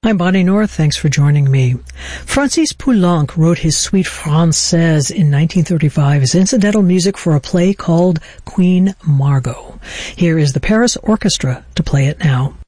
I'm Bonnie North. Thanks for joining me. Francis Poulenc wrote his Suite Française in 1935 as incidental music for a play called Queen Margot. Here is the Paris Orchestra to play it now.